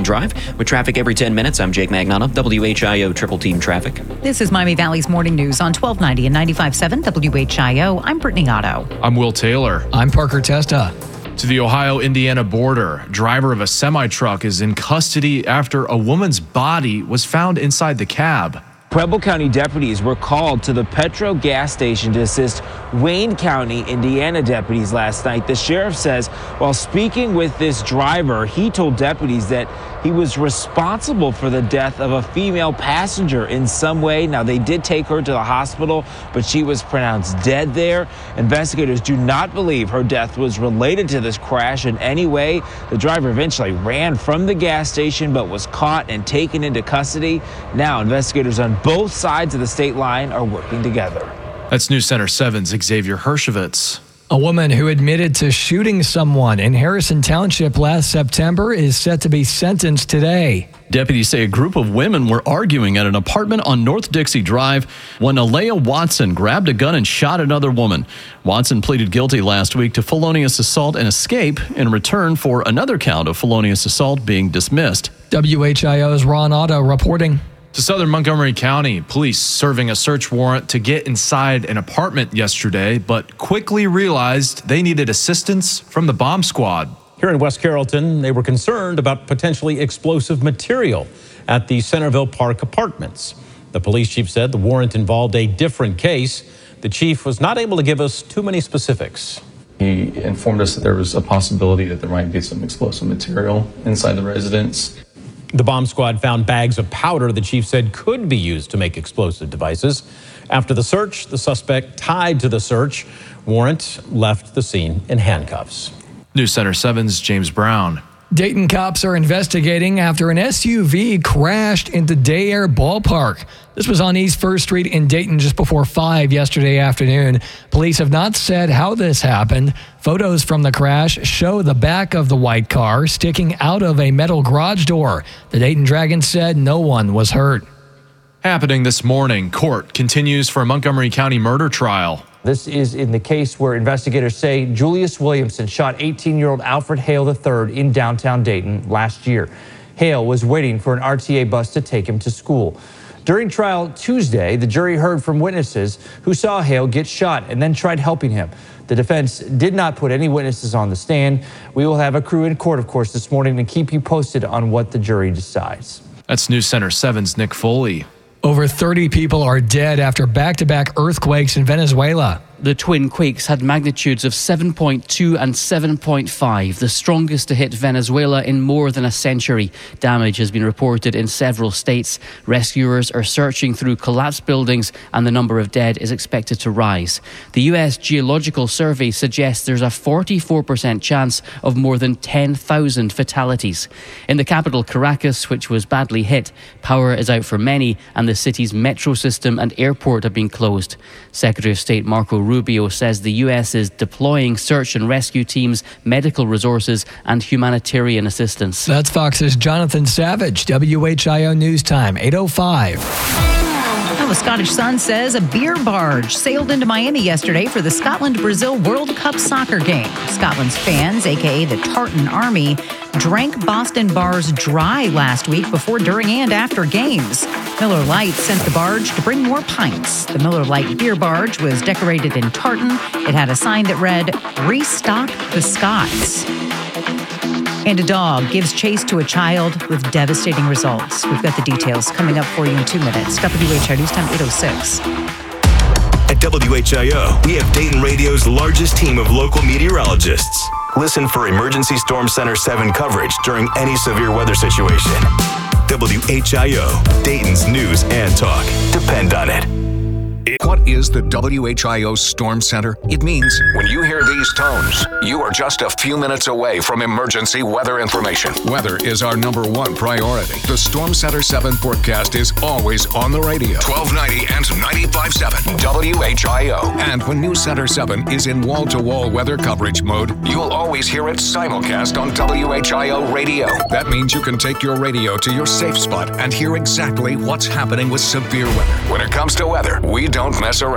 Drive. With traffic every 10 minutes, I'm Jake Magnano, WHIO Triple Team Traffic. This is Miami Valley's Morning News on 1290 and 95.7 WHIO. I'm Brittany Otto. I'm Will Taylor. I'm Parker Testa. To the Ohio-Indiana border, driver of a semi-truck is in custody after a woman's body was found inside the cab. Preble County deputies were called to the Petro gas station to assist Wayne County, Indiana deputies last night. The sheriff says while speaking with this driver, he told deputies that he was responsible for the death of a female passenger in some way. Now, they did take her to the hospital, but she was pronounced dead there. Investigators do not believe her death was related to this crash in any way. The driver eventually ran from the gas station, but was caught and taken into custody. Now, investigators on both sides of the state line are working together. That's News Center 7's Xavier Hershevitz. A woman who admitted to shooting someone in Harrison Township last September is set to be sentenced today. Deputies say a group of women were arguing at an apartment on North Dixie Drive when Alea Watson grabbed a gun and shot another woman. Watson pleaded guilty last week to felonious assault and escape in return for another count of felonious assault being dismissed. WHIO's Ron Otto reporting. To southern Montgomery County, police serving a search warrant to get inside an apartment yesterday, but quickly realized they needed assistance from the bomb squad. Here in West Carrollton, they were concerned about potentially explosive material at the Centerville Park apartments. The police chief said the warrant involved a different case. The chief was not able to give us too many specifics. He informed us that there was a possibility that there might be some explosive material inside the residence. The bomb squad found bags of powder the chief said could be used to make explosive devices. After the search, the suspect tied to the search warrant left the scene in handcuffs. News Center 7's James Brown. Dayton cops are investigating after an SUV crashed into Day Air Ballpark. This was on East 1st Street in Dayton just before 5 yesterday afternoon. Police have not said how this happened. Photos from the crash show the back of the white car sticking out of a metal garage door. The Dayton Dragons said no one was hurt. Happening this morning, court continues for a Montgomery County murder trial. This is in the case where investigators say Julius Williamson shot 18-year-old Alfred Hale III in downtown Dayton last year. Hale was waiting for an RTA bus to take him to school. During trial Tuesday, the jury heard from witnesses who saw Hale get shot and then tried helping him. The defense did not put any witnesses on the stand. We will have a crew in court, of course, this morning to keep you posted on what the jury decides. That's News Center 7's Nick Foley. Over 30 people are dead after back-to-back earthquakes in Venezuela. The twin quakes had magnitudes of 7.2 and 7.5, the strongest to hit Venezuela in more than a century. Damage has been reported in several states. Rescuers are searching through collapsed buildings and the number of dead is expected to rise. The U.S. Geological Survey suggests there's a 44% chance of more than 10,000 fatalities. In the capital, Caracas, which was badly hit, power is out for many and the city's metro system and airport have been closed. Secretary of State Marco Rubio says the U.S. is deploying search and rescue teams, medical resources and humanitarian assistance. That's Fox's Jonathan Savage, WHIO News Time, 8:05. Well, the Scottish Sun says a beer barge sailed into Miami yesterday for the Scotland-Brazil World Cup soccer game. Scotland's fans, a.k.a. the Tartan Army, drank Boston bars dry last week before, during, and after games. Miller Lite sent the barge to bring more pints. The Miller Lite beer barge was decorated in tartan. It had a sign that read, "Restock the Scots." And a dog gives chase to a child with devastating results. We've got the details coming up for you in 2 minutes. WHIO News Time 8:06. At WHIO, we have Dayton Radio's largest team of local meteorologists. Listen for Emergency Storm Center 7 coverage during any severe weather situation. WHIO, Dayton's news and talk. Depend on it. What is the WHIO Storm Center? It means when you hear these tones, you are just a few minutes away from emergency weather information. Weather is our #1 priority. The Storm Center 7 forecast is always on the radio. 1290 and 95.7 WHIO. And when News Center 7 is in wall-to-wall weather coverage mode, you'll always hear it simulcast on WHIO radio. That means you can take your radio to your safe spot and hear exactly what's happening with severe weather. When it comes to weather, we don't mess around.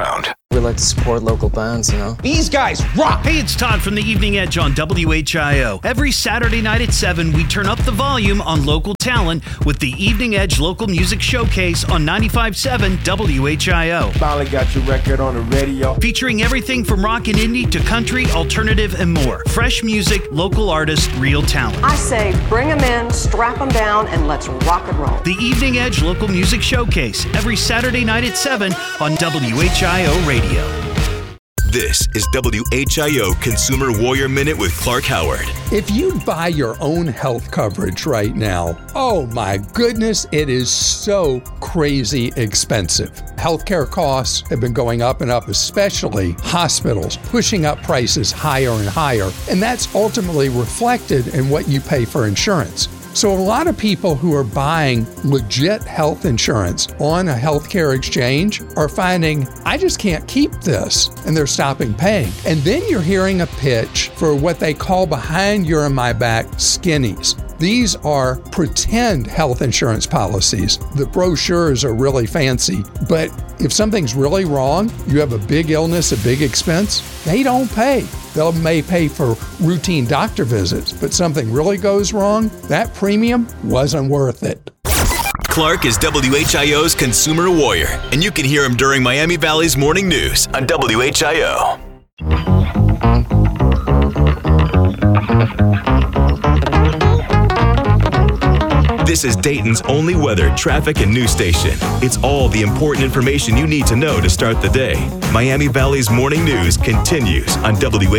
We like to support local bands, you know. These guys rock! Hey, it's Todd from the Evening Edge on WHIO. Every Saturday night at 7, we turn up the volume on local talent with the Evening Edge Local Music Showcase on 95.7 WHIO. Finally got your record on the radio. Featuring everything from rock and indie to country, alternative, and more. Fresh music, local artists, real talent. I say bring them in, strap them down, and let's rock and roll. The Evening Edge Local Music Showcase, every Saturday night at 7 on WHIO Radio. This is WHIO Consumer Warrior Minute with Clark Howard. If you buy your own health coverage right now, oh my goodness, it is so crazy expensive. Healthcare costs have been going up and up, especially hospitals, pushing up prices higher and higher, and that's ultimately reflected in what you pay for insurance. So a lot of people who are buying legit health insurance on a healthcare exchange are finding, I just can't keep this, and they're stopping paying. And then you're hearing a pitch for what they call behind your and my back skinnies. These are pretend health insurance policies. The brochures are really fancy, but if something's really wrong, you have a big illness, a big expense, they don't pay. They may pay for routine doctor visits, but something really goes wrong, that premium wasn't worth it. Clark is WHIO's Consumer Warrior, and you can hear him during Miami Valley's Morning News on WHIO. This is Dayton's only weather, traffic, and news station. It's all the important information you need to know to start the day. Miami Valley's Morning News continues on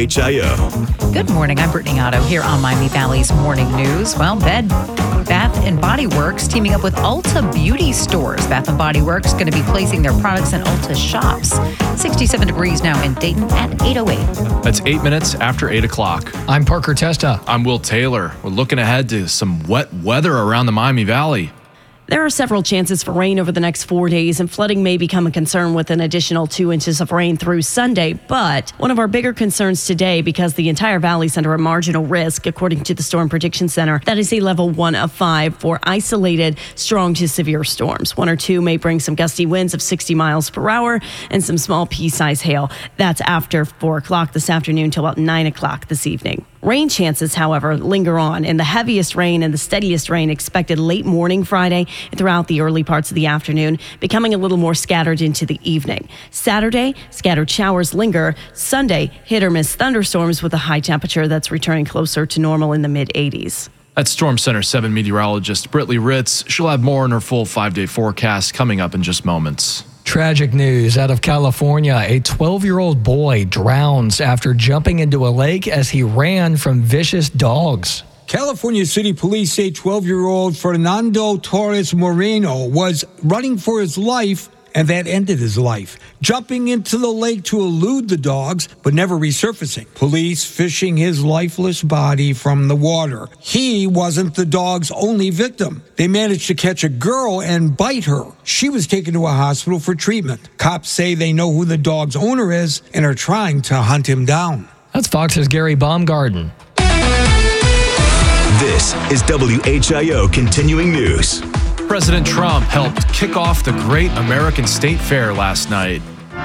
WHIO. Good morning. I'm Brittany Otto here on Miami Valley's Morning News. Well, Bath & Body Works teaming up with Ulta Beauty Stores. Bath & Body Works going to be placing their products in Ulta shops. 67 degrees now in Dayton at 8:08. That's 8 minutes after 8 o'clock. I'm Parker Testa. I'm Will Taylor. We're looking ahead to some wet weather around the Miami Valley. There are several chances for rain over the next 4 days, and flooding may become a concern with an additional 2 inches of rain through Sunday. But one of our bigger concerns today, because the entire valley's under a marginal risk, according to the Storm Prediction Center, that is a level 1 of 5 for isolated strong to severe storms. 1 or 2 may bring some gusty winds of 60 miles per hour and some small pea-sized hail. That's after 4 o'clock this afternoon till about 9 o'clock this evening. Rain chances, however, linger on, and the heaviest rain and the steadiest rain expected late morning Friday and throughout the early parts of the afternoon, becoming a little more scattered into the evening. Saturday, scattered showers linger. Sunday, hit or miss thunderstorms with a high temperature that's returning closer to normal in the mid-80s. That's Storm Center 7 meteorologist Brittany Ritz. She'll have more in her full 5-day forecast coming up in just moments. Tragic news out of California. A 12-year-old boy drowns after jumping into a lake as he ran from vicious dogs. California City Police say 12-year-old Fernando Torres Moreno was running for his life, and that ended his life. Jumping into the lake to elude the dogs, but never resurfacing. Police fishing his lifeless body from the water. He wasn't the dog's only victim. They managed to catch a girl and bite her. She was taken to a hospital for treatment. Cops say they know who the dog's owner is and are trying to hunt him down. That's Fox's Gary Baumgarten. This is WHIO Continuing News. President Trump helped kick off the Great American State Fair last night.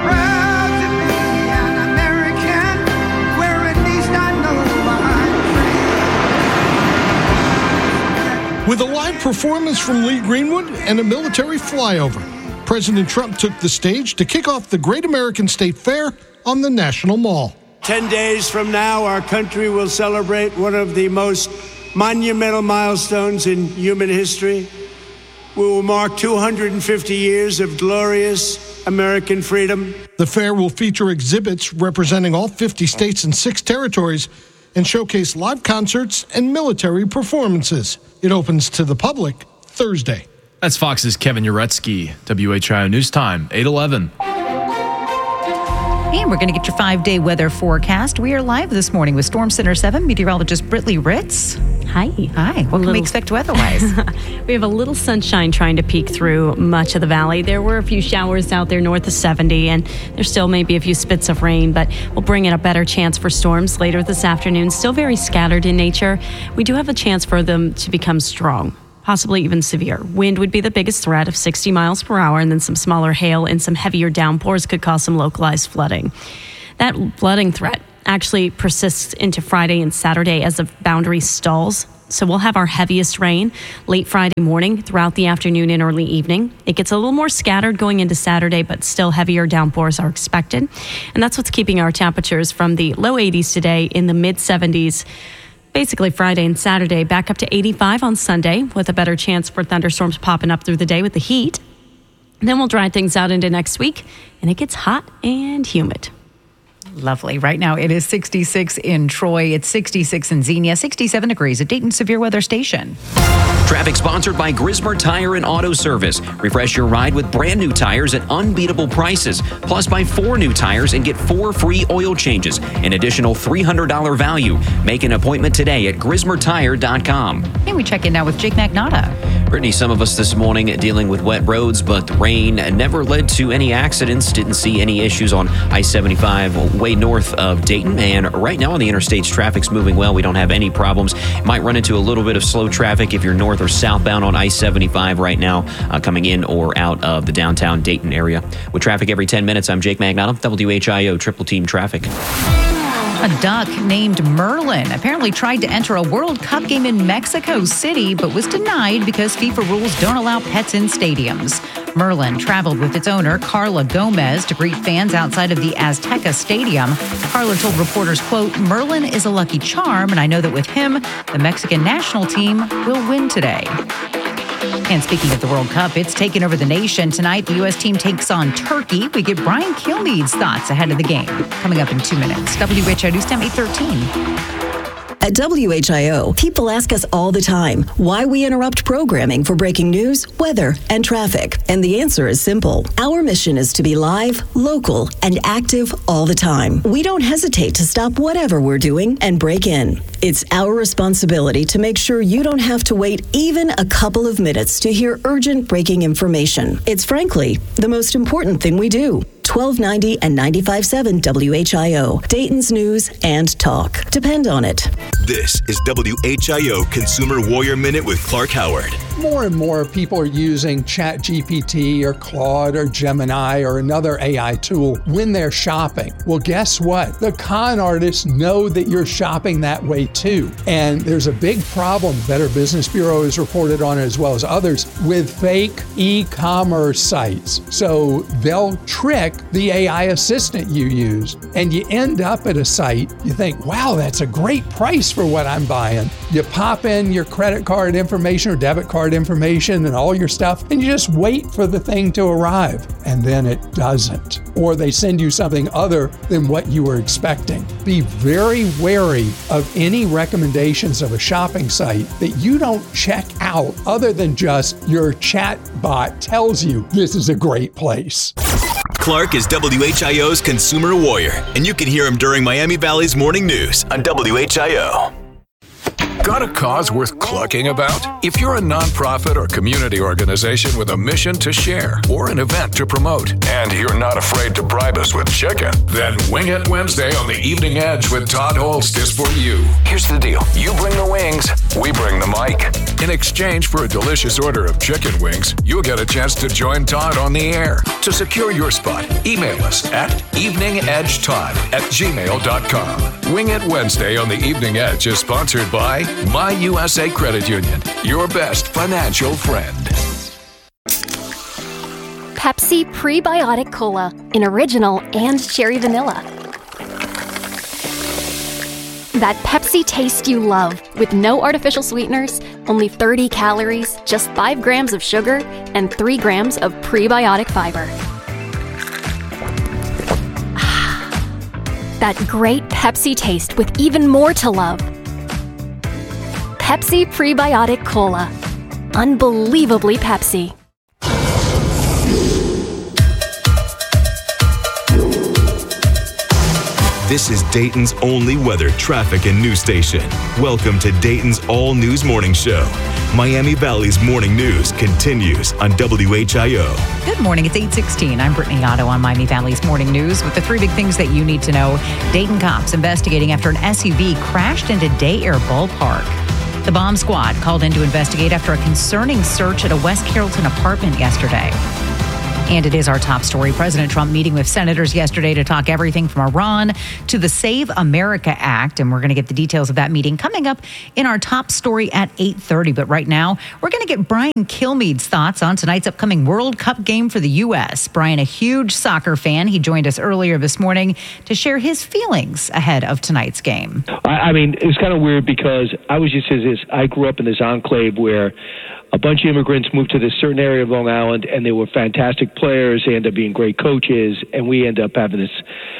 With a live performance from Lee Greenwood and a military flyover, President Trump took the stage to kick off the Great American State Fair on the National Mall. 10 days from now, our country will celebrate one of the most monumental milestones in human history. We will mark 250 years of glorious American freedom. The fair will feature exhibits representing all 50 states and 6 territories and showcase live concerts and military performances. It opens to the public Thursday. That's Fox's Kevin Uretsky. WHIO News Time, 8:11. And we're going to get your 5-day weather forecast. We are live this morning with Storm Center 7 meteorologist Brittany Ritz. Hi. Hi. What can we expect weather-wise? We have a little sunshine trying to peek through much of the valley. There were a few showers out there north of 70, and there still may be a few spits of rain, but we'll bring in a better chance for storms later this afternoon. Still very scattered in nature. We do have a chance for them to become strong. possibly even severe. Wind would be the biggest threat of 60 miles per hour, and then some smaller hail and some heavier downpours could cause some localized flooding. That flooding threat actually persists into Friday and Saturday as the boundary stalls. So we'll have our heaviest rain late Friday morning throughout the afternoon and early evening. It gets a little more scattered going into Saturday, but still heavier downpours are expected. And that's what's keeping our temperatures from the low 80s today in the mid 70s. Basically Friday and Saturday, back up to 85 on Sunday with a better chance for thunderstorms popping up through the day with the heat. Then we'll dry things out into next week, and it gets hot and humid. Lovely. Right now it is 66 in Troy. It's 66 in Xenia, 67 degrees at Dayton Severe Weather Station. Traffic sponsored by Grismer Tire and Auto Service. Refresh your ride with brand new tires at unbeatable prices. Plus, buy 4 new tires and get 4 free oil changes. An additional $300 value. Make an appointment today at GrismerTire.com. And we check in now with Jake Magnotta. Brittany, some of us this morning dealing with wet roads, but the rain never led to any accidents. Didn't see any issues on I-75 way north of Dayton. And right now on the interstates, traffic's moving well. We don't have any problems. Might run into a little bit of slow traffic if you're north or southbound on I-75 right now, coming in or out of the downtown Dayton area. With traffic every 10 minutes, I'm Jake Magnotta, WHIO Triple Team Traffic. A duck named Merlin apparently tried to enter a World Cup game in Mexico City, but was denied because FIFA rules don't allow pets in stadiums. Merlin traveled with its owner, Carla Gomez, to greet fans outside of the Azteca Stadium. Carla told reporters, quote, "Merlin is a lucky charm, and I know that with him, the Mexican national team will win today." And speaking of the World Cup, it's taken over the nation. Tonight, the U.S. team takes on Turkey. We get Brian Kilmeade's thoughts ahead of the game. Coming up in 2 minutes. WHIO News Time 8:13. At WHIO, people ask us all the time why we interrupt programming for breaking news, weather, and traffic. And the answer is simple. Our mission is to be live, local, and active all the time. We don't hesitate to stop whatever we're doing and break in. It's our responsibility to make sure you don't have to wait even a couple of minutes to hear urgent breaking information. It's frankly the most important thing we do. 1290 and 95.7 WHIO, Dayton's news and talk. Depend on it. This is WHIO Consumer Warrior Minute with Clark Howard. More and more people are using ChatGPT or Claude or Gemini or another AI tool when they're shopping. Well, guess what? The con artists know that you're shopping that way too. And there's a big problem, Better Business Bureau has reported on it as well as others, with fake e-commerce sites. So they'll trick the AI assistant you use, and you end up at a site, you think, wow, that's a great price for what I'm buying. You pop in your credit card information or debit card information and all your stuff, and you just wait for the thing to arrive, and then it doesn't. Or they send you something other than what you were expecting. Be very wary of any recommendations of a shopping site that you don't check out other than just your chat bot tells you this is a great place. Clark is WHIO's Consumer Warrior, and you can hear him during Miami Valley's Morning News on WHIO. Got a cause worth clucking about? If you're a nonprofit or community organization with a mission to share or an event to promote, and you're not afraid to bribe us with chicken, then Wing It Wednesday on the Evening Edge with Todd Holst is for you. Here's the deal. You bring the wings, we bring the mic. In exchange for a delicious order of chicken wings, you'll get a chance to join Todd on the air. To secure your spot, email us at eveningedgetodd@gmail.com. Wing It Wednesday on the Evening Edge is sponsored by My USA Credit Union, your best financial friend. Pepsi Prebiotic Cola in original and cherry vanilla. That Pepsi taste you love with no artificial sweeteners, only 30 calories, just 5 grams of sugar, and 3 grams of prebiotic fiber. That great Pepsi taste with even more to love. Pepsi Prebiotic Cola. Unbelievably Pepsi. This is Dayton's only weather, traffic, and news station. Welcome to Dayton's All News Morning Show. Miami Valley's Morning News continues on WHIO. Good morning. It's 8:16. I'm Brittany Otto on Miami Valley's Morning News with the 3 big things that you need to know. Dayton cops investigating after an SUV crashed into Day Air Ballpark. The bomb squad called in to investigate after a concerning search at a West Carrollton apartment yesterday. And it is our top story. President Trump meeting with senators yesterday to talk everything from Iran to the Save America Act. And we're going to get the details of that meeting coming up in our top story at 8:30. But right now, we're going to get Brian Kilmeade's thoughts on tonight's upcoming World Cup game for the U.S. Brian, a huge soccer fan. He joined us earlier this morning to share his feelings ahead of tonight's game. I mean, it's kind of weird because I grew up in this enclave where a bunch of immigrants moved to this certain area of Long Island, and they were fantastic players. They ended up being great coaches, and we ended up having this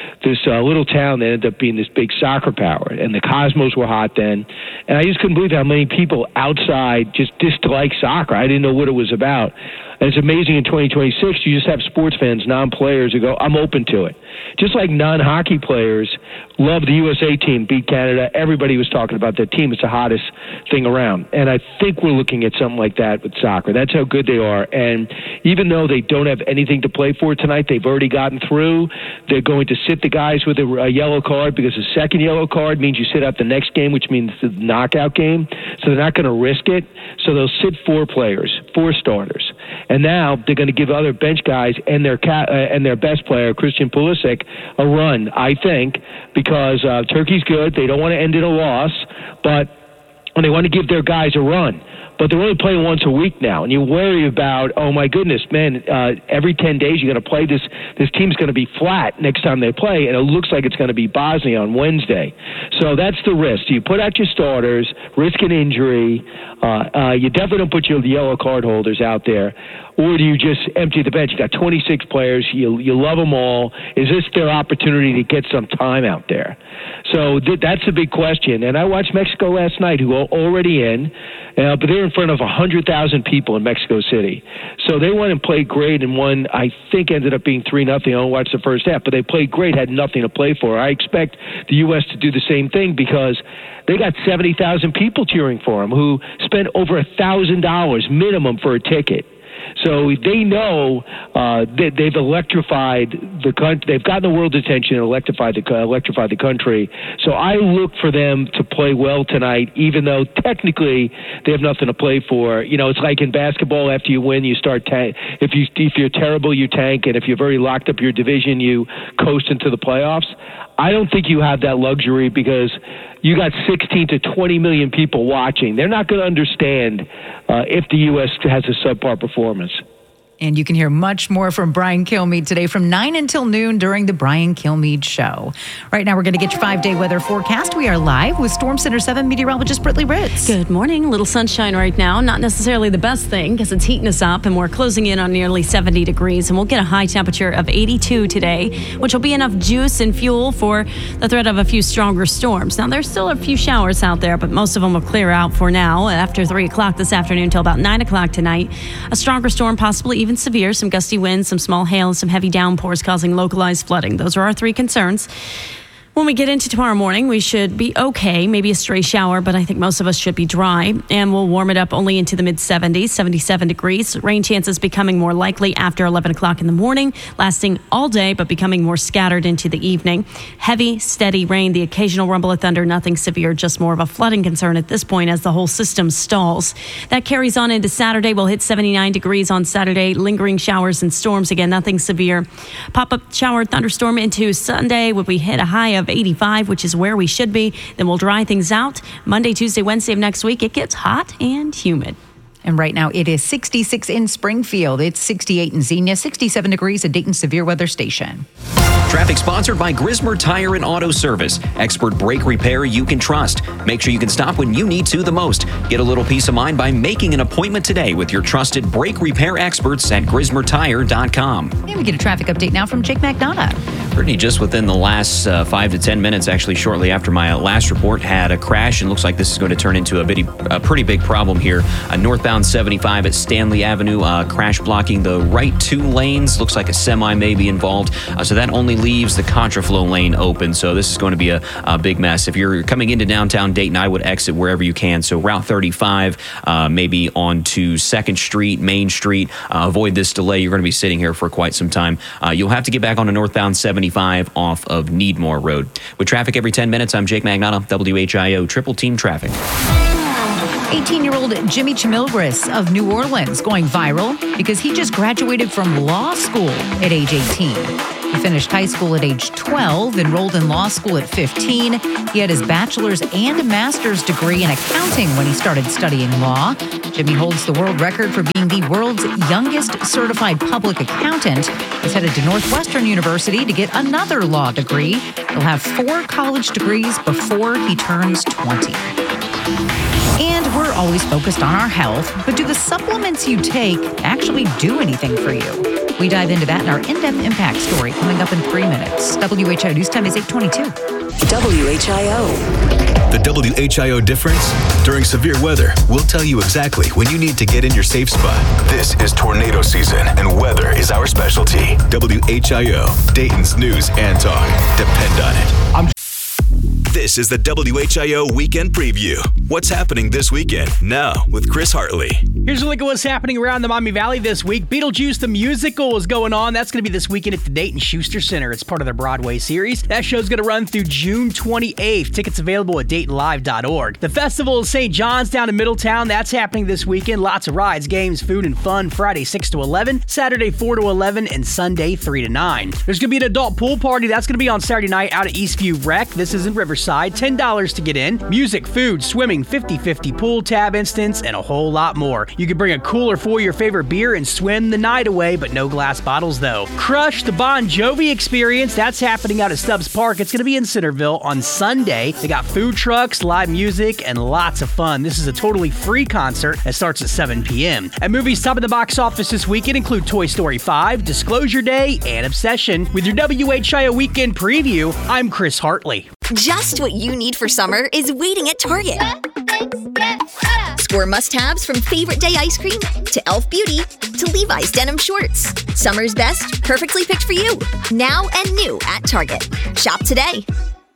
little town that ended up being this big soccer power. And the Cosmos were hot then, and I just couldn't believe how many people outside just disliked soccer. I didn't know what it was about. And it's amazing in 2026, you just have sports fans, non-players who go, I'm open to it. Just like non-hockey players love the USA team, beat Canada. Everybody was talking about that team. It's the hottest thing around. And I think we're looking at something like that with soccer. That's how good they are. And even though they don't have anything to play for tonight, they've already gotten through. They're going to sit the guys with a yellow card because the second yellow card means you sit out the next game, which means the knockout game. So they're not going to risk it. So they'll sit 4 players, 4 starters. And now they're going to give other bench guys and their best player, Christian Pulisic, a run, I think, because Turkey's good. They don't want to end in a loss, but they want to give their guys a run. But they're only playing once a week now, and you worry about, oh my goodness, man, every 10 days you're going to play this team's going to be flat next time they play, and it looks like it's going to be Bosnia on Wednesday. So that's the risk. You put out your starters, risk an injury. You definitely don't put your yellow card holders out there. Or do you just empty the bench? You got 26 players. You love them all. Is this their opportunity to get some time out there? So that's a big question. And I watched Mexico last night, who are already in, but they're in front of 100,000 people in Mexico City. So they went and played great, and one, I think, ended up being 3-0. I only watched the first half, but they played great, had nothing to play for. I expect the U.S. to do the same thing because they got 70,000 people cheering for them who spent over $1,000 minimum for a ticket. So they know that they've electrified the country. They've gotten the world's attention and electrified the country. So I look for them to play well tonight, even though technically they have nothing to play for. You know, it's like in basketball. After you win, you start if you're terrible, you tank, and if you've already locked up your division, you coast into the playoffs. I don't think you have that luxury because you got 16 to 20 million people watching. They're not going to understand if the U.S. has a subpar performance. And you can hear much more from Brian Kilmeade today from 9 until noon during the Brian Kilmeade Show. Right now, we're going to get your 5-day weather forecast. We are live with Storm Center 7 meteorologist Brittany Ritz. Good morning. A little sunshine right now. Not necessarily the best thing because it's heating us up and we're closing in on nearly 70 degrees. And we'll get a high temperature of 82 today, which will be enough juice and fuel for the threat of a few stronger storms. Now, there's still a few showers out there, but most of them will clear out for now. After 3 o'clock this afternoon till about 9 o'clock tonight, a stronger storm, possibly even severe, some gusty winds, some small hail, and some heavy downpours causing localized flooding. Those are our 3 concerns. When we get into tomorrow morning, we should be okay. Maybe a stray shower, but I think most of us should be dry. And we'll warm it up only into the mid-70s, 77 degrees. Rain chances becoming more likely after 11 o'clock in the morning, lasting all day, but becoming more scattered into the evening. Heavy, steady rain, the occasional rumble of thunder, nothing severe, just more of a flooding concern at this point as the whole system stalls. That carries on into Saturday. We'll hit 79 degrees on Saturday. Lingering showers and storms. Again, nothing severe. Pop-up shower thunderstorm into Sunday when we hit a high of 85, which is where we should be. Then we'll dry things out. Monday, Tuesday, Wednesday of next week, it gets hot and humid. And right now it is 66 in Springfield. It's 68 in Xenia, 67 degrees at Dayton Severe Weather Station. Traffic sponsored by Grismer Tire and Auto Service. Expert brake repair you can trust. Make sure you can stop when you need to the most. Get a little peace of mind by making an appointment today with your trusted brake repair experts at GrismerTire.com. And we get a traffic update now from Jake McDonough. Brittany, just within the last 5 to 10 minutes, actually shortly after my last report, had a crash, and looks like this is going to turn into a pretty big problem here. Northbound 75 at Stanley Avenue, crash blocking the right 2 lanes. Looks like a semi may be involved, so that only leaves the contraflow lane open. So this is going to be a big mess. If you're coming into downtown Dayton, I would exit wherever you can. So Route 35, maybe onto 2nd Street, Main Street. Avoid this delay. You're going to be sitting here for quite some time. You'll have to get back on a northbound 75 off of Needmore Road. With traffic every 10 minutes, I'm Jake Magnotta, WHIO Triple Team Traffic. 18-year-old Jimmy Chimilgris of New Orleans going viral because he just graduated from law school at age 18. He finished high school at age 12, enrolled in law school at 15. He had his bachelor's and master's degree in accounting when he started studying law. Jimmy holds the world record for being the world's youngest certified public accountant. He's headed to Northwestern University to get another law degree. He'll have 4 college degrees before he turns 20. And we're always focused on our health, but do the supplements you take actually do anything for you? We dive into that in our in-depth impact story coming up in 3 minutes. WHIO News Time is 8:22. WHIO. The WHIO difference? During severe weather, we'll tell you exactly when you need to get in your safe spot. This is tornado season, and weather is our specialty. WHIO, Dayton's news and talk. Depend on it. This is the WHIO Weekend Preview. What's happening this weekend? Now with Chris Hartley. Here's a look at what's happening around the Miami Valley this week. Beetlejuice the Musical is going on. That's going to be this weekend at the Dayton Schuster Center. It's part of their Broadway series. That show's going to run through June 28th. Tickets available at DaytonLive.org. The Festival of St. John's down in Middletown. That's happening this weekend. Lots of rides, games, food, and fun. Friday 6 to 11, Saturday 4 to 11, and Sunday 3 to 9. There's going to be an adult pool party. That's going to be on Saturday night out at Eastview Rec. This is in Riverside. $10 to get in. Music, food, swimming, 50/50 pool tab instance, and a whole lot more. You can bring a cooler for your favorite beer and swim the night away, but no glass bottles though. Crush the Bon Jovi experience. That's happening out at Stubbs Park. It's going to be in Centerville on Sunday. They got food trucks, live music, and lots of fun. This is a totally free concert that starts at 7 p.m. And movies top of the box office this weekend include Toy Story 5, Disclosure Day, and Obsession. With your WHIO Weekend Preview, I'm Chris Hartley. Just what you need for summer is waiting at Target. Score must-haves from Favorite Day ice cream to Elf Beauty to Levi's denim shorts. Summer's best, perfectly picked for you. Now and new at Target. Shop today.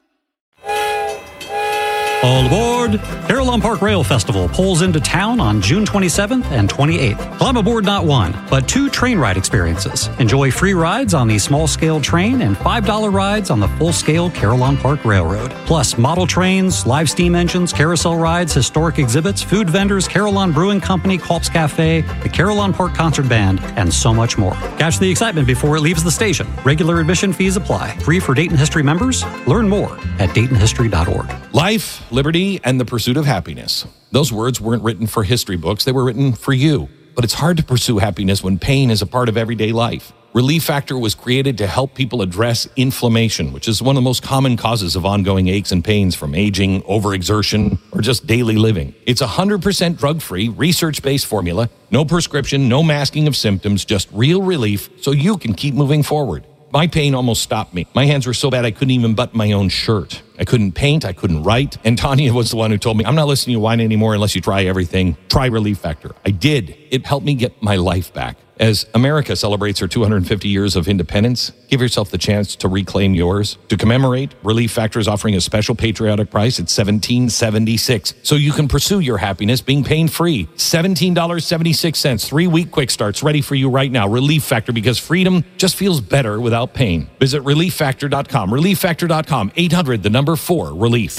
All aboard! Carillon Park Rail Festival pulls into town on June 27th and 28th. Climb aboard not one, but 2 train ride experiences. Enjoy free rides on the small-scale train and $5 rides on the full-scale Carillon Park Railroad. Plus, model trains, live steam engines, carousel rides, historic exhibits, food vendors, Carillon Brewing Company, Culp's Cafe, the Carillon Park Concert Band, and so much more. Catch the excitement before it leaves the station. Regular admission fees apply. Free for Dayton History members. Learn more at DaytonHistory.org. Life, liberty, and the pursuit of happiness. Those words weren't written for history books. They were written for you. But it's hard to pursue happiness when pain is a part of everyday life. Relief Factor was created to help people address inflammation, which is one of the most common causes of ongoing aches and pains from aging, overexertion, or just daily living. It's 100% drug-free, research-based formula, no prescription, no masking of symptoms, just real relief so you can keep moving forward. My pain almost stopped me. My hands were so bad I couldn't even button my own shirt. I couldn't paint, I couldn't write. And Tanya was the one who told me, I'm not listening to you whine anymore unless you try everything. Try Relief Factor. I did. It helped me get my life back. As America celebrates her 250 years of independence, give yourself the chance to reclaim yours. To commemorate, Relief Factor is offering a special patriotic price at $17.76, so you can pursue your happiness being pain-free. $17.76, 3-week quick starts ready for you right now. Relief Factor, because freedom just feels better without pain. Visit ReliefFactor.com. ReliefFactor.com. 800-4-RELIEF.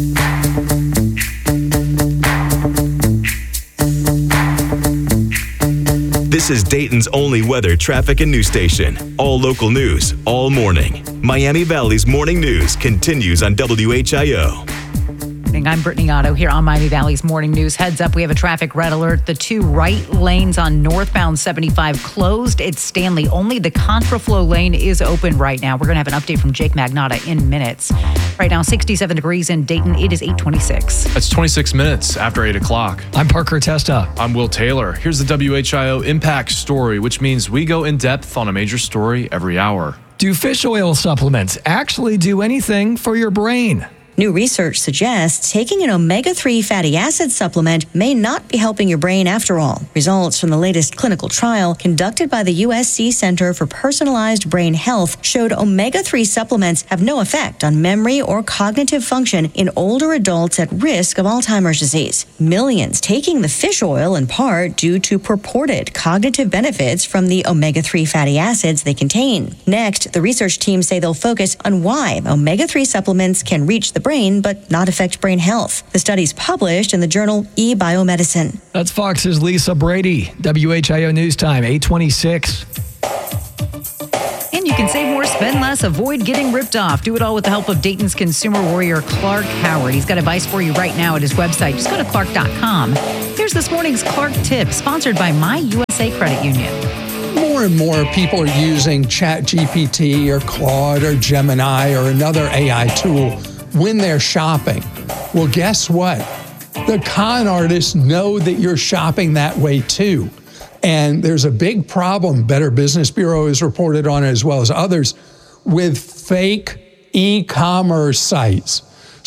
This is Dayton's only weather, traffic, and news station. All local news, all morning. Miami Valley's morning news continues on WHIO. I'm Brittany Otto here on Miami Valley's Morning News. Heads up, we have a traffic red alert. The 2 right lanes on northbound 75 closed at Stanley. Only the contraflow lane is open right now. We're going to have an update from Jake Magnotta in minutes. Right now, 67 degrees in Dayton. It is 8:26. That's 26 minutes after 8 o'clock. I'm Parker Testa. I'm Will Taylor. Here's the WHIO Impact Story, which means we go in depth on a major story every hour. Do fish oil supplements actually do anything for your brain? New research suggests taking an omega-3 fatty acid supplement may not be helping your brain after all. Results from the latest clinical trial conducted by the USC Center for Personalized Brain Health showed omega-3 supplements have no effect on memory or cognitive function in older adults at risk of Alzheimer's disease. Millions taking the fish oil in part due to purported cognitive benefits from the omega-3 fatty acids they contain. Next, the research team say they'll focus on why omega-3 supplements can reach the brain but not affect brain health. The study's published in the journal eBiomedicine. That's Fox's Lisa Brady. WHIO News Time, 8:26. And you can save more, spend less, avoid getting ripped off. Do it all with the help of Dayton's consumer warrior, Clark Howard. He's got advice for you right now at his website. Just go to clark.com. Here's this morning's Clark Tip, sponsored by My USA Credit Union. More and more people are using ChatGPT or Claude or Gemini or another AI tool when they're shopping. Well, guess what? The con artists know that you're shopping that way too. And there's a big problem, Better Business Bureau has reported on it as well as others, with fake e-commerce sites.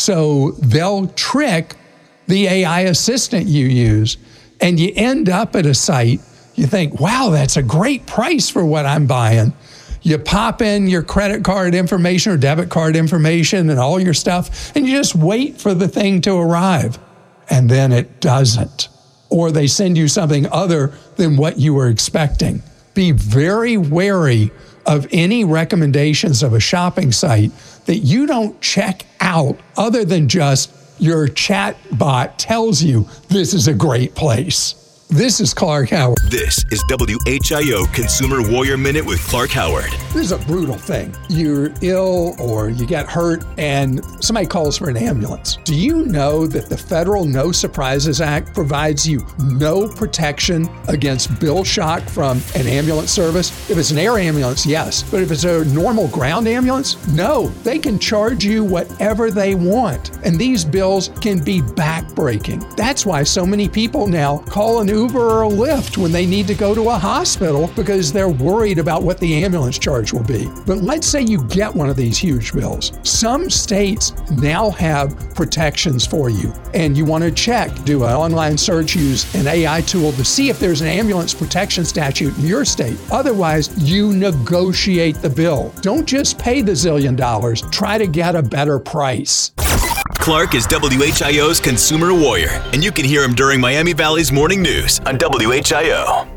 So they'll trick the AI assistant you use, and you end up at a site, you think, wow, that's a great price for what I'm buying. You pop in your credit card information or debit card information and all your stuff, and you just wait for the thing to arrive. And then it doesn't. Or they send you something other than what you were expecting. Be very wary of any recommendations of a shopping site that you don't check out other than just your chat bot tells you this is a great place. This is Clark Howard. This is WHIO Consumer Warrior Minute with Clark Howard. This is a brutal thing. You're ill or you get hurt and somebody calls for an ambulance. Do you know that the federal No Surprises Act provides you no protection against bill shock from an ambulance service? If it's an air ambulance, yes. But if it's a normal ground ambulance, no. They can charge you whatever they want. And these bills can be backbreaking. That's why so many people now call an Uber or a Lyft when they need to go to a hospital because they're worried about what the ambulance charge will be. But let's say you get one of these huge bills. Some states now have protections for you, and you want to check, do an online search, use an AI tool to see if there's an ambulance protection statute in your state. Otherwise, you negotiate the bill. Don't just pay the $1 zillion. Try to get a better price. Clark is WHIO's Consumer Warrior, and you can hear him during Miami Valley's Morning News on WHIO.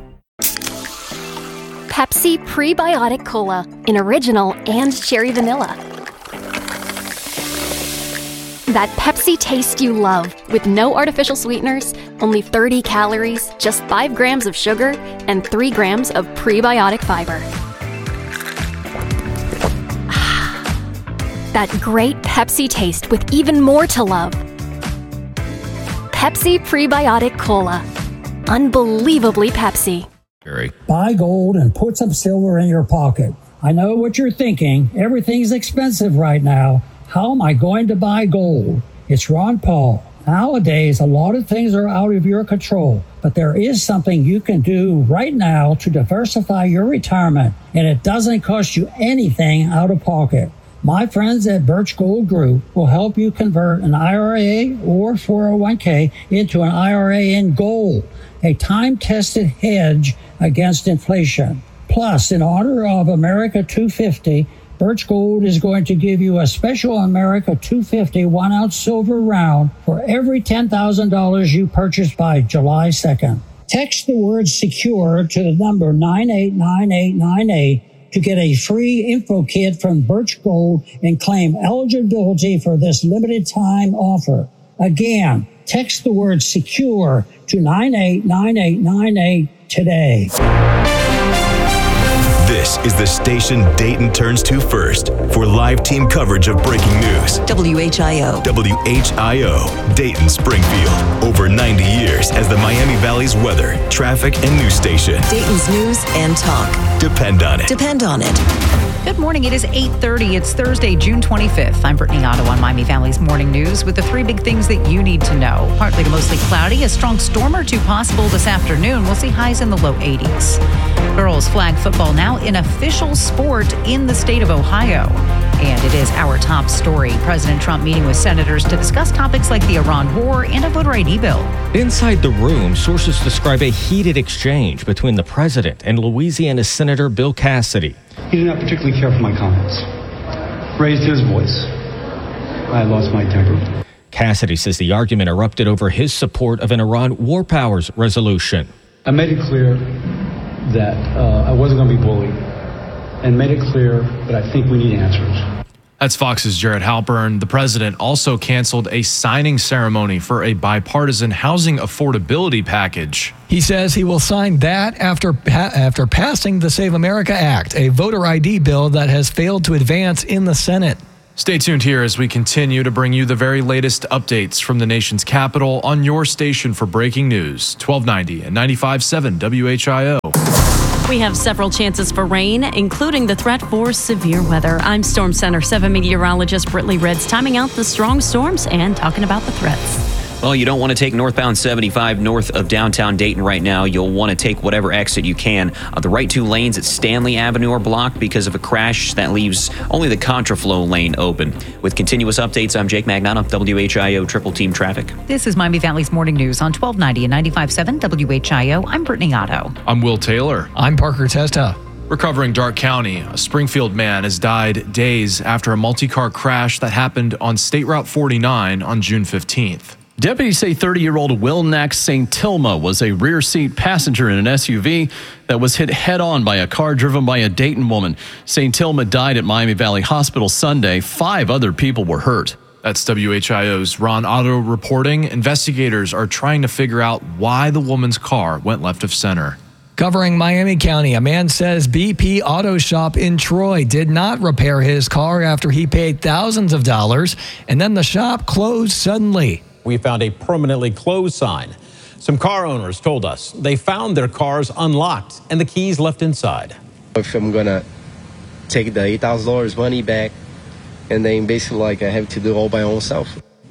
Pepsi Prebiotic Cola in original and cherry vanilla. That Pepsi taste you love with no artificial sweeteners, only 30 calories, just 5 grams of sugar, and 3 grams of prebiotic fiber. That great Pepsi taste with even more to love. Pepsi Prebiotic Cola. Unbelievably Pepsi. Buy gold and put some silver in your pocket. I know what you're thinking. Everything's expensive right now. How am I going to buy gold? It's Ron Paul. Nowadays, a lot of things are out of your control, but there is something you can do right now to diversify your retirement, and it doesn't cost you anything out of pocket. My friends at Birch Gold Group will help you convert an IRA or 401k into an IRA in gold, a time-tested hedge against inflation. Plus, in honor of America 250, Birch Gold is going to give you a special America 250 1-ounce silver round for every $10,000 you purchase by July 2nd. Text the word SECURE to the number 989898 to get a free info kit from Birch Gold and claim eligibility for this limited time offer. Again, text the word SECURE to 989898 today. This is the station Dayton turns to first for live team coverage of breaking news. WHIO. WHIO, Dayton, Springfield. Over 90 years as the Miami Valley's weather, traffic, and news station. Dayton's news and talk. Depend on it. Depend on it. Good morning. It is 8:30. It's Thursday, June 25th. I'm Brittany Otto on Miami Valley's Morning News with the 3 big things that you need to know. Partly to mostly cloudy, a strong storm or two possible this afternoon. We'll see highs in the low 80s. Girls flag football now an official sport in the state of Ohio. And it is our top story. President Trump meeting with senators to discuss topics like the Iran war and a voter ID bill. Inside the room, sources describe a heated exchange between the president and Louisiana Senator Bill Cassidy. He did not particularly care for my comments. Raised his voice. I lost my temper. Cassidy says the argument erupted over his support of an Iran war powers resolution. I made it clear that I wasn't going to be bullied, and made it clear that I think we need answers. That's Fox's Jared Halpern. The president also canceled a signing ceremony for a bipartisan housing affordability package. He says he will sign that after passing the Save America Act, a voter ID bill that has failed to advance in the Senate. Stay tuned here as we continue to bring you the very latest updates from the nation's capital on your station for breaking news, 1290 and 95.7 WHIO. We have several chances for rain, including the threat for severe weather. I'm Storm Center 7 meteorologist Brittany Ritz, timing out the strong storms and talking about the threats. Well, you don't want to take northbound 75 north of downtown Dayton right now. You'll want to take whatever exit you can. The right two lanes at Stanley Avenue are blocked because of a crash that leaves only the contraflow lane open. With continuous updates, I'm Jake Magnano, WHIO Triple Team Traffic. This is Miami Valley's Morning News on 1290 and 95.7 WHIO. I'm Brittany Otto. I'm Will Taylor. I'm Parker Testa. We're covering Darke County. A Springfield man has died days after a multi-car crash that happened on State Route 49 on June 15th. Deputies say 30-year-old Will Nax St. Tilma was a rear seat passenger in an SUV that was hit head-on by a car driven by a Dayton woman. St. Tilma died at Miami Valley Hospital Sunday. 5 other people were hurt. That's WHIO's Ron Otto reporting. Investigators are trying to figure out why the woman's car went left of center. Covering Miami County, a man says BP Auto Shop in Troy did not repair his car after he paid thousands of dollars, and then the shop closed suddenly. We found a permanently closed sign. Some car owners told us they found their cars unlocked and the keys left inside. If I'm going to take the $8,000 money back, and then basically I have to do it all by myself.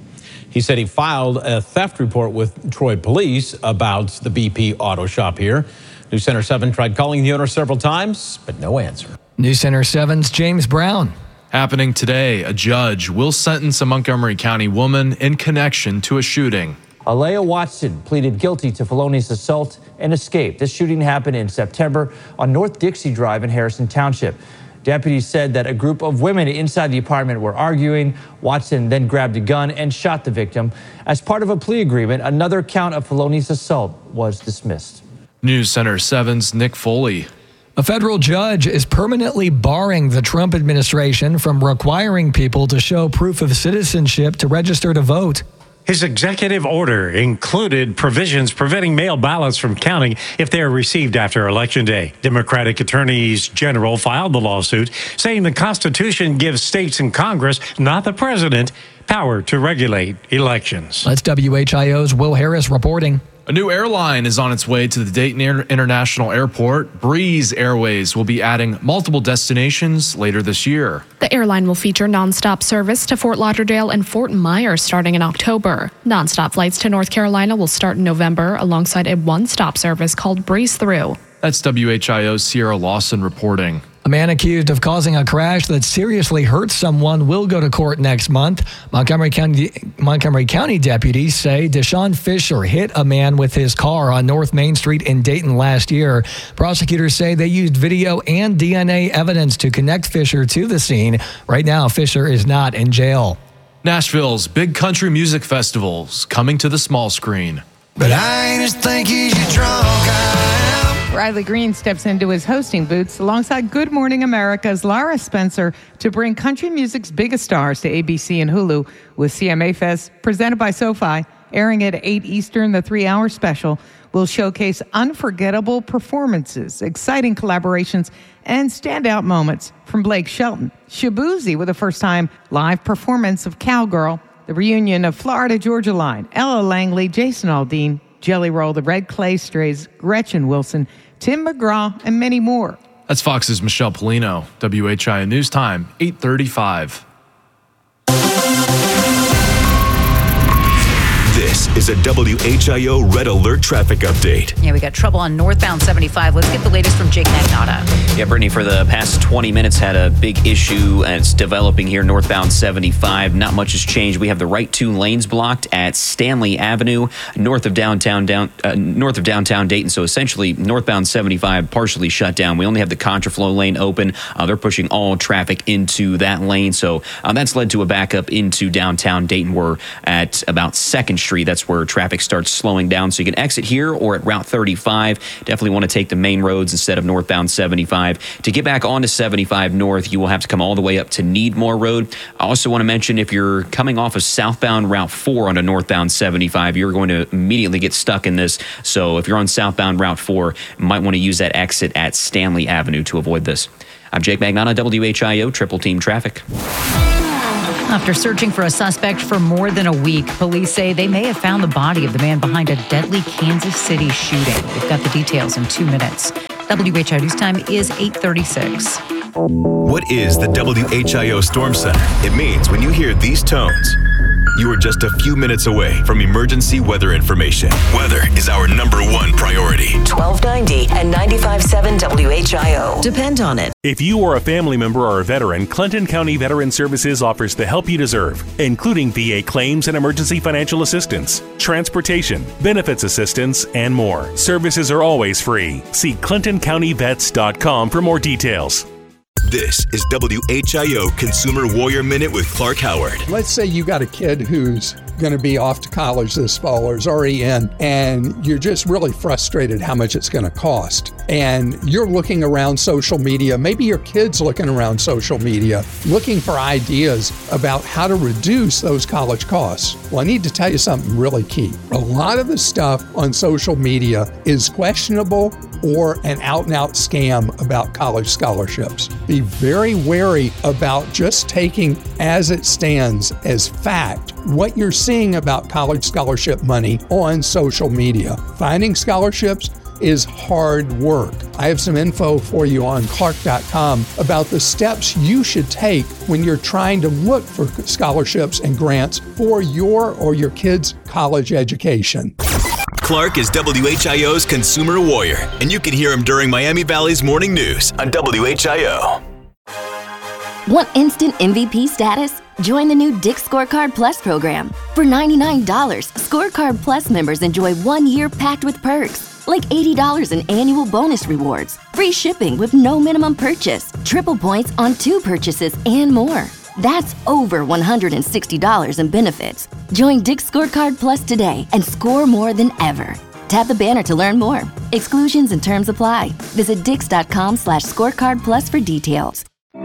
He said he filed a theft report with Troy police about the BP Auto Shop here. News Center 7 tried calling the owner several times, but no answer. News Center 7's James Brown. Happening today, a judge will sentence a Montgomery County woman in connection to a shooting. Alea Watson pleaded guilty to felonious assault and escape. This shooting happened in September on North Dixie Drive in Harrison Township. Deputies said that a group of women inside the apartment were arguing. Watson then grabbed a gun and shot the victim. As part of a plea agreement, another count of felonious assault was dismissed. News Center 7's Nick Foley. A federal judge is permanently barring the Trump administration from requiring people to show proof of citizenship to register to vote. His executive order included provisions preventing mail ballots from counting if they are received after Election Day. Democratic attorneys general filed the lawsuit, saying the Constitution gives states and Congress, not the president, power to regulate elections. That's WHIO's Will Harris reporting. A new airline is on its way to the Dayton International Airport. Breeze Airways will be adding multiple destinations later this year. The airline will feature nonstop service to Fort Lauderdale and Fort Myers starting in October. Nonstop flights to North Carolina will start in November alongside a one-stop service called Breeze Through. That's WHIO's Sierra Lawson reporting. A man accused of causing a crash that seriously hurt someone will go to court next month. Montgomery County deputies say Deshaun Fisher hit a man with his car on North Main Street in Dayton last year. Prosecutors say they used video and DNA evidence to connect Fisher to the scene. Right now, Fisher is not in jail. Nashville's big country music festival's coming to the small screen. But I ain't as thinky as you drunk I am. Riley Green steps into his hosting boots alongside Good Morning America's Lara Spencer to bring country music's biggest stars to ABC and Hulu with CMA Fest presented by SoFi. Airing at 8 Eastern, the 3-hour special will showcase unforgettable performances, exciting collaborations, and standout moments from Blake Shelton. Shabuzi with a first-time live performance of Cowgirl, the reunion of Florida Georgia Line, Ella Langley, Jason Aldean, Jelly Roll, the Red Clay Strays, Gretchen Wilson, Tim McGraw, and many more. That's Fox's Michelle Polino. WHIO News Time, 8:35. This is a WHIO Red Alert traffic update. Yeah, we got trouble on northbound 75. Let's get the latest from Jake Magnata. Yeah, Brittany, for the past 20 minutes had a big issue, and it's developing here northbound 75. Not much has changed. We have the right two lanes blocked at Stanley Avenue, north of downtown Dayton. So essentially, northbound 75 partially shut down. We only have the contraflow lane open. They're pushing all traffic into that lane. So that's led to a backup into downtown Dayton. We're at about 2nd Street 3. That's where traffic starts slowing down. So you can exit here or at Route 35. Definitely want to take the main roads instead of northbound 75. To get back onto 75 north, you will have to come all the way up to Needmore Road. I also want to mention if you're coming off of southbound Route 4 onto northbound 75, you're going to immediately get stuck in this. So if you're on southbound Route 4, you might want to use that exit at Stanley Avenue to avoid this. I'm Jake Magnotta, WHIO Triple Team Traffic. After searching for a suspect for more than a week, police say they may have found the body of the man behind a deadly Kansas City shooting. We've got the details in 2 minutes. WHIO News Time is 8:36. What is the WHIO Storm Center? It means when you hear these tones, you are just a few minutes away from emergency weather information. Weather is our #1 priority. 1290 and 95.7 WHIO. Depend on it. If you are a family member or a veteran, Clinton County Veteran Services offers the help you deserve, including VA claims and emergency financial assistance, transportation, benefits assistance, and more. Services are always free. See ClintonCountyVets.com for more details. This is WHIO Consumer Warrior Minute with Clark Howard. Let's say you got a kid who's going to be off to college this fall or is already in, and you're just really frustrated how much it's going to cost. And you're looking around social media, maybe your kid's looking around social media, looking for ideas about how to reduce those college costs. Well, I need to tell you something really key. A lot of the stuff on social media is questionable or an out-and-out scam about college scholarships. Be very wary about just taking as it stands as fact what you're seeing about college scholarship money on social media. Finding scholarships is hard work. I have some info for you on Clark.com about the steps you should take when you're trying to look for scholarships and grants for your or your kid's college education. Clark is WHIO's Consumer Warrior, and you can hear him during Miami Valley's Morning News on WHIO. Want instant MVP status? Join the new Dick's Scorecard Plus program. For $99, Scorecard Plus members enjoy 1 year packed with perks, like $80 in annual bonus rewards, free shipping with no minimum purchase, triple points on 2 purchases, and more. That's over $160 in benefits. Join Dick's Scorecard Plus today and score more than ever. Tap the banner to learn more. Exclusions and terms apply. Visit dix.com/scorecard plus for details.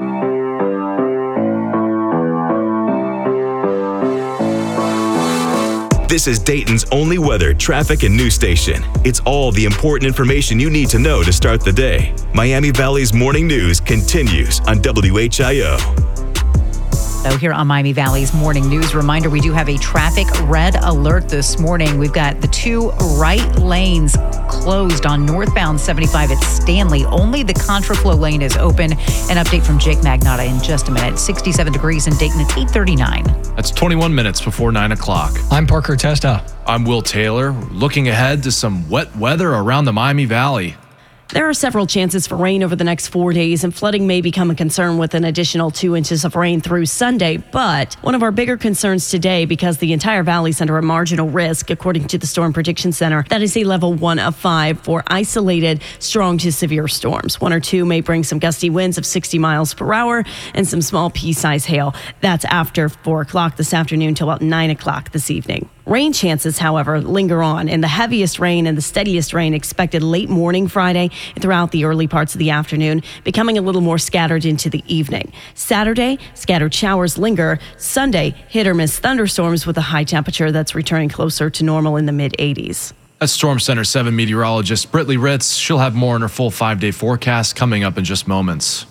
This is Dayton's only weather, traffic, and news station. It's all the important information you need to know to start the day. Miami Valley's Morning News continues on WHIO. So here on Miami Valley's Morning News, reminder, we do have a traffic red alert this morning. We've got the 2 right lanes closed on northbound 75 at Stanley. Only the contraflow lane is open. An update from Jake Magnotta in just a minute. 67 degrees in Dayton at 8:39. That's 21 minutes before 9 o'clock. I'm Parker Testa. I'm Will Taylor. Looking ahead to some wet weather around the Miami Valley. There are several chances for rain over the next 4 days, and flooding may become a concern with an additional 2 inches of rain through Sunday. But one of our bigger concerns today, because the entire valley is under a marginal risk, according to the Storm Prediction Center, that is a level 1 of 5 for isolated strong to severe storms. 1 or 2 may bring some gusty winds of 60 miles per hour and some small pea-size hail. That's after 4 o'clock this afternoon till about 9 o'clock this evening. Rain chances, however, linger on, and the heaviest rain and the steadiest rain expected late morning Friday and throughout the early parts of the afternoon, becoming a little more scattered into the evening. Saturday, scattered showers linger. Sunday, hit or miss thunderstorms with a high temperature that's returning closer to normal in the mid-80s. That's Storm Center 7 meteorologist Britley Ritz. She'll have more on her full 5-day forecast coming up in just moments.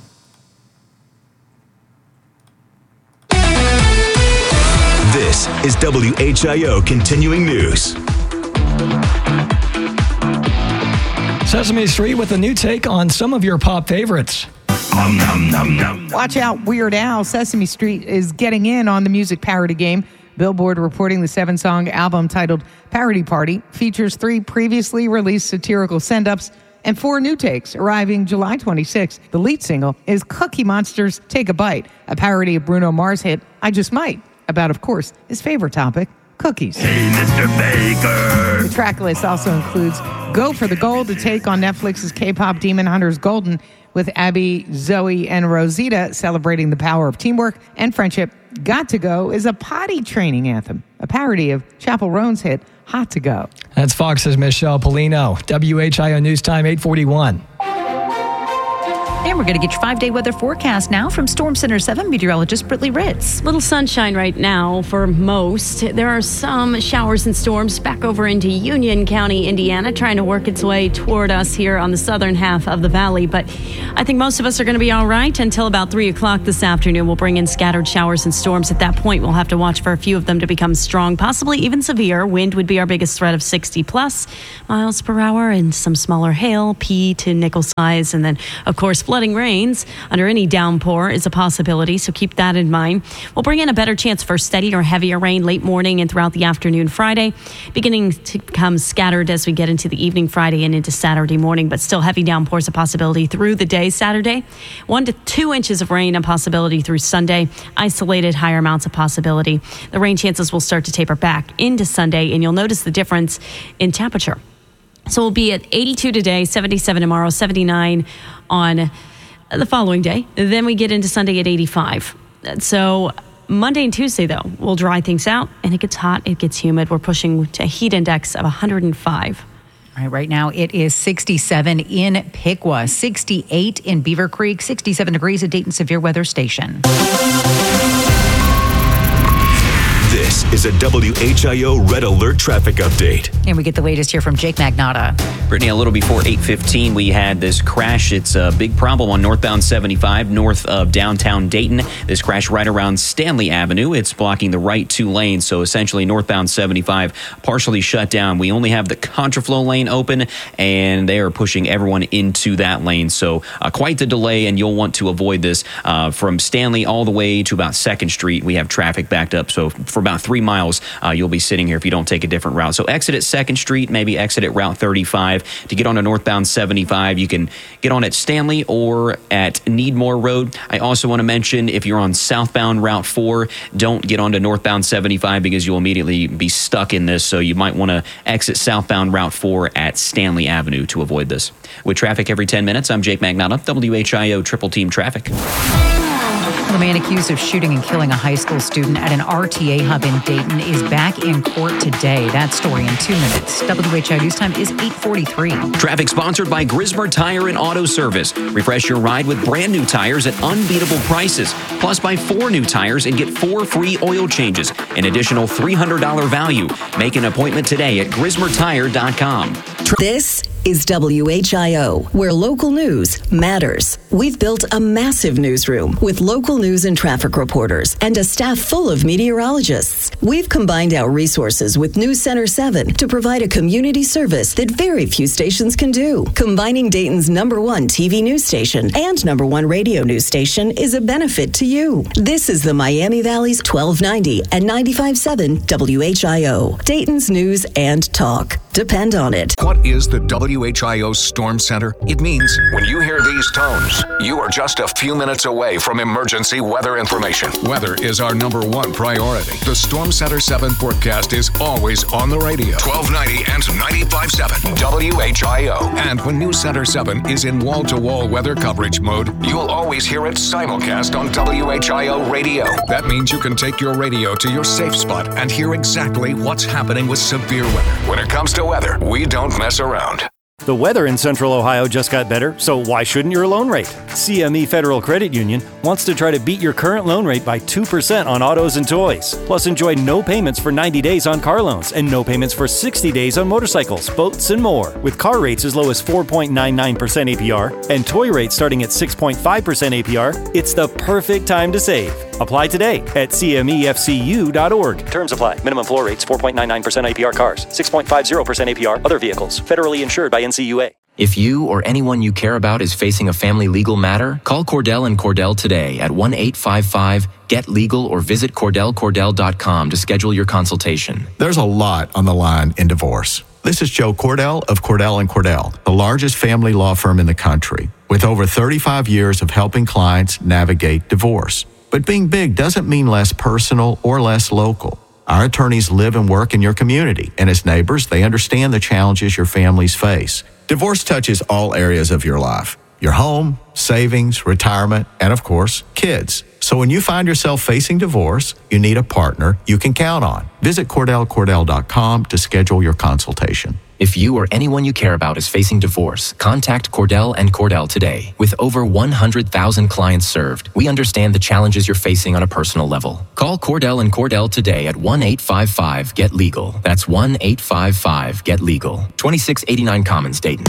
This is WHIO Continuing News. Sesame Street with a new take on some of your pop favorites. Watch out, Weird Al. Sesame Street is getting in on the music parody game. Billboard reporting the 7-song album titled Parody Party features 3 previously released satirical send-ups and 4 new takes, arriving July 26th. The lead single is Cookie Monster's Take a Bite, a parody of Bruno Mars' hit I Just Might, about, of course, his favorite topic, cookies. Hey, Mr. Baker. The track list also includes Go for the Gold, a take on Netflix's K-pop Demon Hunters Golden, with Abby, Zoe, and Rosita celebrating the power of teamwork and friendship. Got to Go is a potty training anthem a parody of Chappell Roan's hit, Hot to Go. That's Fox's Michelle Polino. WHIO News Time 8:41. And we're going to get your 5-day weather forecast now from Storm Center 7 meteorologist Brittany Ritz. Little sunshine right now for most. There are some showers and storms back over into Union County, Indiana, trying to work its way toward us here on the southern half of the valley. But I think most of us are going to be all right until about 3 o'clock this afternoon. We'll bring in scattered showers and storms. At that point, we'll have to watch for a few of them to become strong, possibly even severe. Wind would be our biggest threat of 60+ miles per hour, and some smaller hail, pea to nickel size. And then, of course, flooding rains under any downpour is a possibility, so keep that in mind. We'll bring in a better chance for steady or heavier rain late morning and throughout the afternoon Friday, beginning to become scattered as we get into the evening Friday and into Saturday morning, but still heavy downpours a possibility through the day Saturday. 1 to 2 inches of rain a possibility through Sunday. Isolated higher amounts a possibility. The rain chances will start to taper back into Sunday, and you'll notice the difference in temperature. So we'll be at 82 today, 77 tomorrow, 79 on the following day. Then we get into Sunday at 85. So Monday and Tuesday, though, we'll dry things out, and it gets hot, it gets humid. We're pushing to a heat index of 105. All right, right now it is 67 in Piqua, 68 in Beaver Creek, 67 degrees at Dayton Severe Weather Station. This is a WHIO Red Alert traffic update. And we get the latest here from Jake Magnotta. Brittany, a little before 8:15, we had this crash. It's a big problem on northbound 75 north of downtown Dayton. This crash right around Stanley Avenue. It's blocking the right 2 lanes, so essentially northbound 75 partially shut down. We only have the contraflow lane open, and they are pushing everyone into that lane. So quite the delay, and you'll want to avoid this. From Stanley all the way to about 2nd Street, we have traffic backed up. So for about 3 miles, you'll be sitting here if you don't take a different route. So exit at 2nd Street, maybe exit at Route 35. To get on a northbound 75, you can get on at Stanley or at Needmore Road. I also want to mention, if you're on southbound Route 4, don't get onto northbound 75 because you'll immediately be stuck in this. So you might want to exit southbound Route 4 at Stanley Avenue to avoid this. With traffic every 10 minutes, I'm Jake Magnotta, WHIO Triple Team Traffic. The man accused of shooting and killing a high school student at an RTA hub in Dayton is back in court today. That story in 2 minutes. WHIO News Time is 8:43. Traffic sponsored by Grismer Tire and Auto Service. Refresh your ride with brand new tires at unbeatable prices. Plus, buy 4 new tires and get 4 free oil changes. An additional $300 value. Make an appointment today at GrismerTire.com. This is WHIO, where local news matters. We've built a massive newsroom with local news and traffic reporters and a staff full of meteorologists. We've combined our resources with News Center 7 to provide a community service that very few stations can do. Combining Dayton's #1 TV news station and #1 radio news station is a benefit to you. This is the Miami Valley's 1290 and 95.7 WHIO, Dayton's news and talk. Depend on it. What is the WHIO Storm Center? It means when you hear these tones, you are just a few minutes away from emergency weather information. Weather is our #1 priority. The Storm Center 7 forecast is always on the radio. 1290 and 95.7 WHIO. And when News Center 7 is in wall-to-wall weather coverage mode, you'll always hear it simulcast on WHIO radio. That means you can take your radio to your safe spot and hear exactly what's happening with severe weather. When it comes to weather, we don't mess around. The weather in Central Ohio just got better, so why shouldn't your loan rate? CME Federal Credit Union wants to try to beat your current loan rate by 2% on autos and toys. Plus, enjoy no payments for 90 days on car loans and no payments for 60 days on motorcycles, boats, and more. With car rates as low as 4.99% APR and toy rates starting at 6.5% APR, it's the perfect time to save. Apply today at CMEFCU.org. Terms apply. Minimum floor rates 4.99% APR cars, 6.50% APR other vehicles. Federally insured by NCUA. If you or anyone you care about is facing a family legal matter, call Cordell & Cordell today at 1-855-GET-LEGAL or visit CordellCordell.com to schedule your consultation. There's a lot on the line in divorce. This is Joe Cordell of Cordell & Cordell, the largest family law firm in the country, with over 35 years of helping clients navigate divorce. But being big doesn't mean less personal or less local. Our attorneys live and work in your community, and as neighbors, they understand the challenges your families face. Divorce touches all areas of your life: your home, savings, retirement, and of course, kids. So when you find yourself facing divorce, you need a partner you can count on. Visit CordellCordell.com to schedule your consultation. If you or anyone you care about is facing divorce, contact Cordell and Cordell today. With over 100,000 clients served, we understand the challenges you're facing on a personal level. Call Cordell and Cordell today at 1-855-GET-LEGAL. That's 1-855-GET-LEGAL. 2689 Commons, Dayton.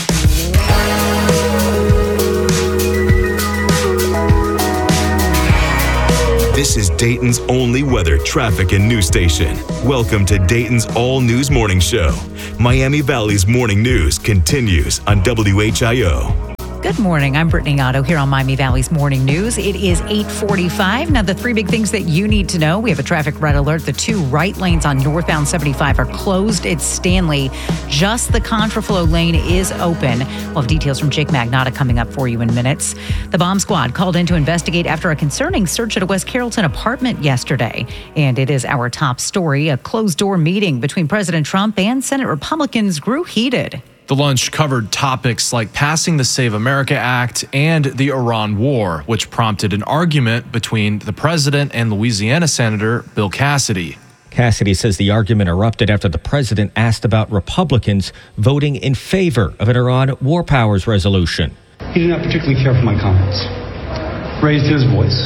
This is Dayton's only weather, traffic, and news station. Welcome to Dayton's All News Morning Show. Miami Valley's morning news continues on WHIO. Good morning. I'm Brittany Otto here on Miami Valley's Morning News. It is 8:45. Now, the three big things that you need to know. We have a traffic red alert. The two right lanes on northbound 75 are closed at Stanley. Just the contraflow lane is open. We'll have details from Jake Magnotta coming up for you in minutes. The bomb squad called in to investigate after a concerning search at a West Carrollton apartment yesterday. And it is our top story. A closed-door meeting between President Trump and Senate Republicans grew heated. The lunch covered topics like passing the Save America Act and the Iran war, which prompted an argument between the president and Louisiana Senator Bill Cassidy. Cassidy says the argument erupted after the president asked about Republicans voting in favor of an Iran war powers resolution. He did not particularly care for my comments. Raised his voice.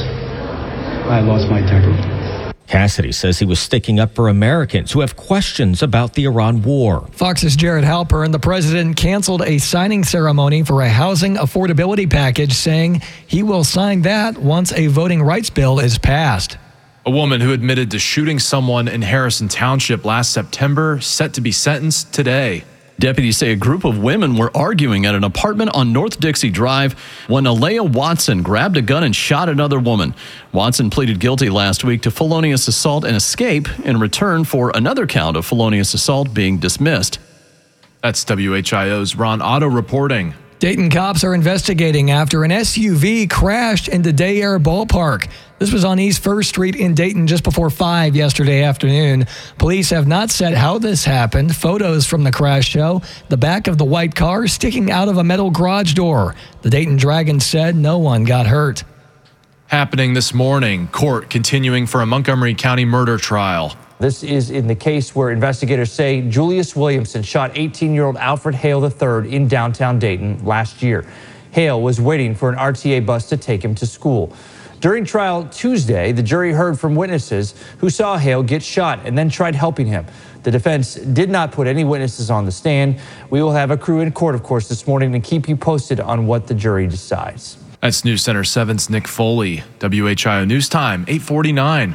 I lost my temper. Cassidy says he was sticking up for Americans who have questions about the Iran war. Fox's Jared Halpern, the president canceled a signing ceremony for a housing affordability package, saying he will sign that once a voting rights bill is passed. A woman who admitted to shooting someone in Harrison Township last September set to be sentenced today. Deputies say a group of women were arguing at an apartment on North Dixie Drive when Alea Watson grabbed a gun and shot another woman. Watson pleaded guilty last week to felonious assault and escape in return for another count of felonious assault being dismissed. That's WHIO's Ron Otto reporting. Dayton cops are investigating after an SUV crashed into Day Air Ballpark. This was on East 1st Street in Dayton just before 5 yesterday afternoon. Police have not said how this happened. Photos from the crash show the back of the white car sticking out of a metal garage door. The Dayton Dragon said no one got hurt. Happening this morning, court continuing for a Montgomery County murder trial. This is in the case where investigators say Julius Williamson shot 18-year-old Alfred Hale III in downtown Dayton last year. Hale was waiting for an RTA bus to take him to school. During trial Tuesday, the jury heard from witnesses who saw Hale get shot and then tried helping him. The defense did not put any witnesses on the stand. We will have a crew in court, of course, this morning to keep you posted on what the jury decides. That's News Center 7's Nick Foley. WHIO News Time, 8:49.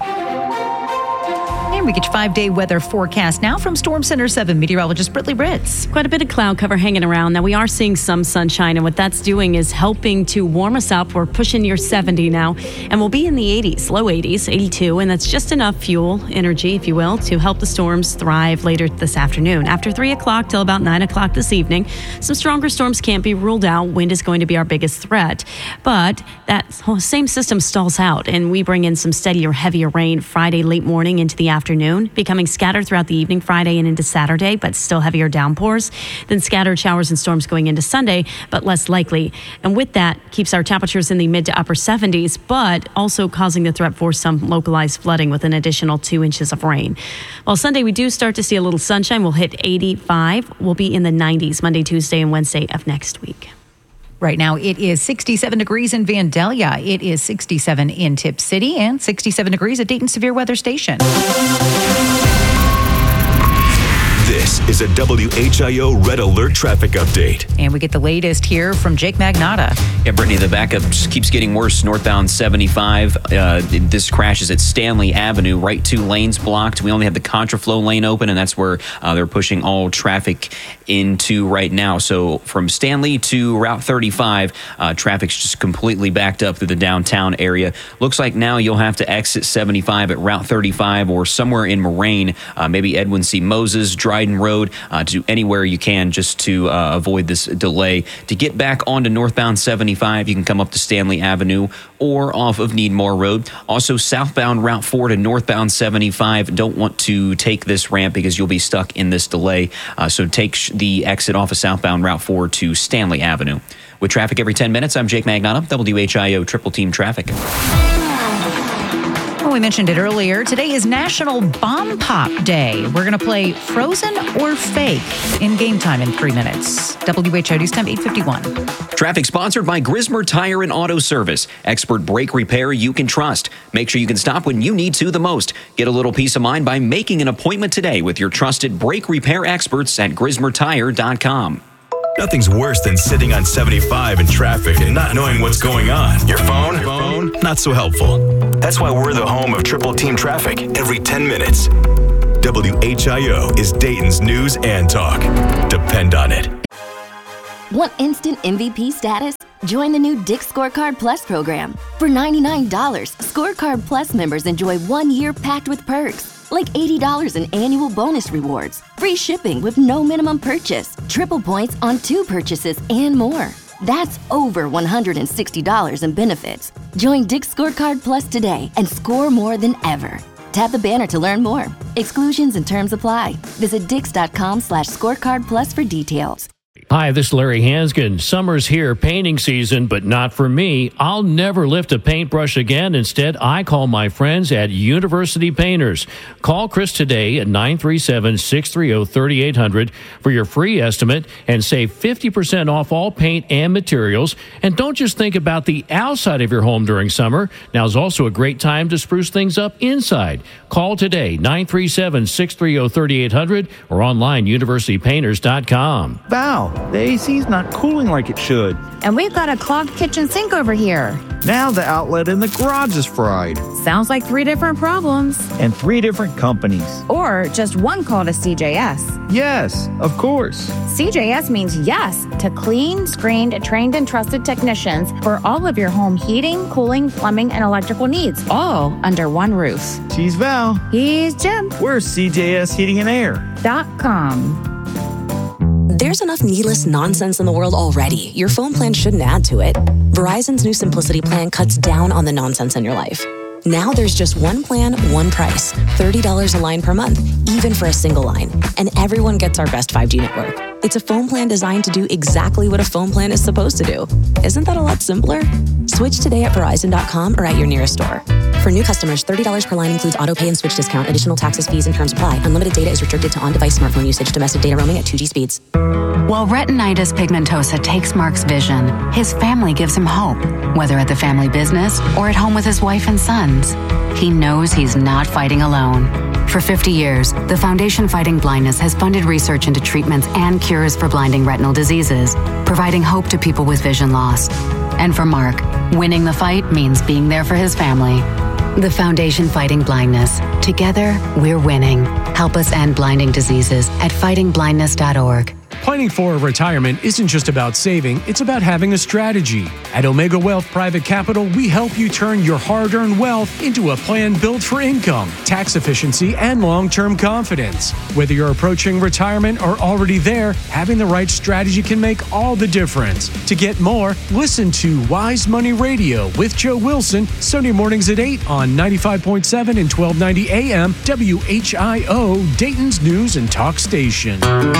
And we get your 5-day weather forecast now from Storm Center 7 meteorologist Britley Ritz. Quite a bit of cloud cover hanging around. Now, we are seeing some sunshine, and what that's doing is helping to warm us up. We're pushing near 70 now, and we'll be in the 80s, low 80s, 82, and that's just enough fuel, energy, if you will, to help the storms thrive later this afternoon. After 3 o'clock till about 9 o'clock this evening, some stronger storms can't be ruled out. Wind is going to be our biggest threat, but that same system stalls out, and we bring in some steadier, heavier rain Friday late morning into the afternoon, becoming scattered throughout the evening Friday and into Saturday, but still heavier downpours. Then scattered showers and storms going into Sunday, but less likely. And with that, keeps our temperatures in the mid to upper 70s, but also causing the threat for some localized flooding with an additional 2 inches of rain. While Sunday, we do start to see a little sunshine. We'll hit 85. We'll be in the 90s Monday, Tuesday, and Wednesday of next week. Right now, it is 67 degrees in Vandalia. It is 67 in Tip City and 67 degrees at Dayton Severe Weather Station. This is a WHIO Red Alert traffic update. And we get the latest here from Jake Magnotta. Yeah, Brittany, the backup just keeps getting worse. Northbound 75. This crash is at Stanley Avenue. Right 2 lanes blocked. We only have the contraflow lane open, and that's where they're pushing all traffic into right now. So from Stanley to Route 35, traffic's just completely backed up through the downtown area. Looks like now you'll have to exit 75 at Route 35 or somewhere in Moraine, maybe Edwin C. Moses, Dryden Road, to do anywhere you can just to avoid this delay. To get back onto northbound 75, you can come up to Stanley Avenue or off of Needmore Road. Also, southbound Route 4 to northbound 75. Don't want to take this ramp because you'll be stuck in this delay. So take the exit off of southbound Route 4 to Stanley Avenue. With traffic every 10 minutes, I'm Jake Magnotta, WHIO Triple Team Traffic. we mentioned it earlier. Today is National Bomb Pop Day. We're going to play Frozen or Fake in Game Time in 3 minutes. WHO News Time 8:51. Traffic sponsored by Grismer Tire and Auto Service. Expert brake repair you can trust. Make sure you can stop when you need to the most. Get a little peace of mind by making an appointment today with your trusted brake repair experts at GrismerTire.com. Nothing's worse than sitting on 75 in traffic and not knowing what's going on. Your phone? Not so helpful. That's why we're the home of Triple Team Traffic every 10 minutes. WHIO is Dayton's news and talk. Depend on it. Want instant MVP status? Join the new Dick's Scorecard Plus program. For $99, Scorecard Plus members enjoy 1 year packed with perks, like $80 in annual bonus rewards, free shipping with no minimum purchase, triple points on 2 purchases, and more. That's over $160 in benefits. Join Dick's Scorecard Plus today and score more than ever. Tap the banner to learn more. Exclusions and terms apply. Visit dix.com/scorecard plus for details. Hi, this is Larry Hanskin. Summer's here, painting season, but not for me. I'll never lift a paintbrush again. Instead, I call my friends at University Painters. Call Chris today at 937-630-3800 for your free estimate and save 50% off all paint and materials. And don't just think about the outside of your home during summer. Now's also a great time to spruce things up inside. Call today, 937-630-3800 or online, universitypainters.com. Wow, the AC's not cooling like it should. And we've got a clogged kitchen sink over here. Now the outlet in the garage is fried. Sounds like 3 different problems. And 3 different companies. Or just one call to CJS. Yes, of course. CJS means yes to clean, screened, trained, and trusted technicians for all of your home heating, cooling, plumbing, and electrical needs, all under one roof. She's Val. He's Jim. We're CJS Heating and Air.com. There's enough needless nonsense in the world already. Your phone plan shouldn't add to it. Verizon's new Simplicity plan cuts down on the nonsense in your life. Now there's just one plan, one price, $30 a line per month, even for a single line. And everyone gets our best 5G network. It's a phone plan designed to do exactly what a phone plan is supposed to do. Isn't that a lot simpler? Switch today at Verizon.com or at your nearest store. For new customers, $30 per line includes auto pay and switch discount. Additional taxes, fees, and terms apply. Unlimited data is restricted to on-device smartphone usage. Domestic data roaming at 2G speeds. While retinitis pigmentosa takes Mark's vision, his family gives him hope, whether at the family business or at home with his wife and sons. He knows he's not fighting alone. For 50 years, the Foundation Fighting Blindness has funded research into treatments and cures for blinding retinal diseases, providing hope to people with vision loss. And for Mark, winning the fight means being there for his family. The Foundation Fighting Blindness. Together, we're winning. Help us end blinding diseases at fightingblindness.org. Planning for retirement isn't just about saving, it's about having a strategy. At Omega Wealth Private Capital, we help you turn your hard-earned wealth into a plan built for income, tax efficiency, and long-term confidence. Whether you're approaching retirement or already there, having the right strategy can make all the difference. To get more, listen to Wise Money Radio with Joe Wilson, Sunday mornings at 8 on 95.7 and 1290 AM, WHIO, Dayton's News and Talk Station.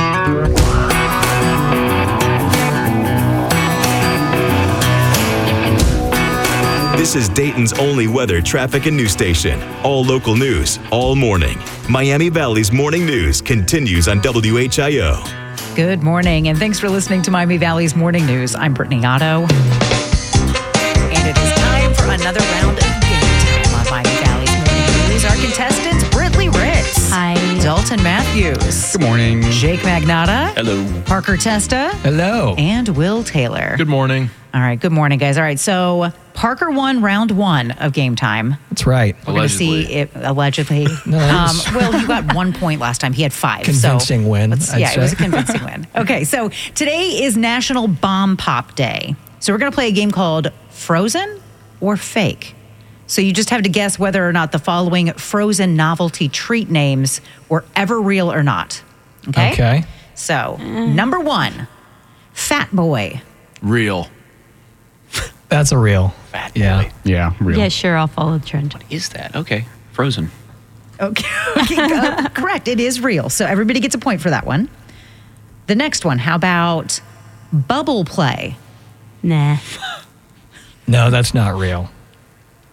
This is Dayton's only weather, traffic, and news station. All local news, all morning. Miami Valley's morning news continues on WHIO. Good morning, and thanks for listening to Miami Valley's Morning News. I'm Brittany Otto. And it is time for another round of Game Time on Miami Valley's Morning News. Our contestants, Britley Ritz. Hi. Dalton Matthews. Good morning. Jake Magnotta. Hello. Parker Testa. Hello. And Will Taylor. Good morning. All right, good morning, guys. All right, so Parker won round 1 of Game Time. That's right. We're going to see it allegedly. Nice. Well, you got 1 point last time. He had 5. Convincing win. It was a convincing win. Okay, so today is National Bomb Pop Day. So we're going to play a game called Frozen or Fake. So you just have to guess whether or not the following frozen novelty treat names were ever real or not. Okay? Okay. So, number 1, Fat Boy. Real. That's a real. Fat Boy. Yeah, real. Yeah, sure. I'll follow the trend. What is that? Okay. Frozen. Okay. Correct. It is real. So everybody gets a point for that one. The next one, how about Bubble Play? Nah. No, that's not real.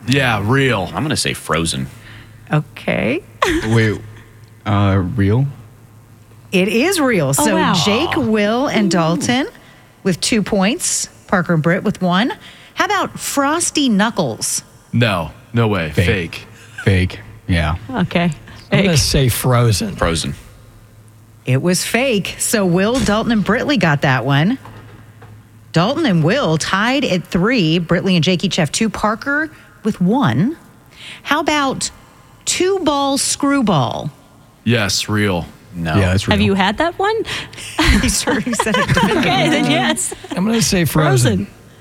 Yeah, real. I'm going to say Frozen. Okay. Wait, real? It is real. So wow. Jake, Will, and Dalton with 2 points. Parker and Britt with 1. How about Frosty Knuckles? No way. Fake. Fake. Yeah. Okay. I'm going to say Frozen. Frozen. It was fake. So Will, Dalton, and Britley got that one. Dalton and Will tied at 3. Britley and Jake each have 2. Parker with 1. How about 2-ball screwball? Yes, real. No. Yeah, that's real. Have you had that one? He said it. Okay, then yes. I'm going to say Frozen.